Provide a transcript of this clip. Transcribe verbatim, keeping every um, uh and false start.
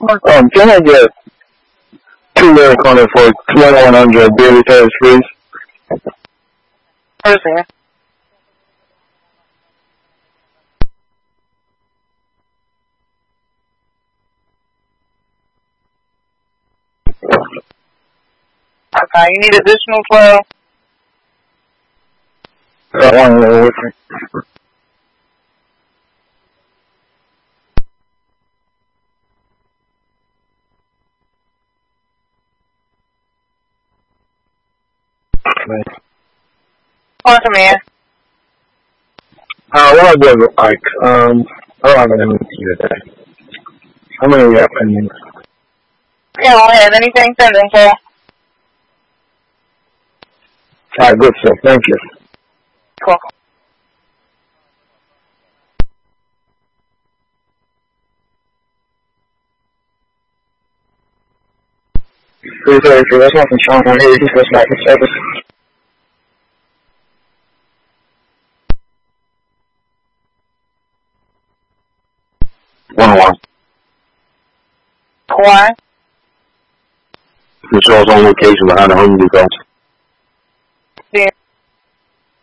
Um, can I get two lyric on it for twenty-one hundred daily tariffs, please? Person. Okay, you need additional flow? Got one little with me. On command. Uh, what I do look like, um, I don't have an M V P today. How many we got pending? Yeah, go ahead. Anything pending, sir? Alright, good stuff. Thank you. Cool. Three thirty-three, that's nothing strong on here. Just goes back to service. One one. Why? The show's on location behind the Home Depot. Yeah.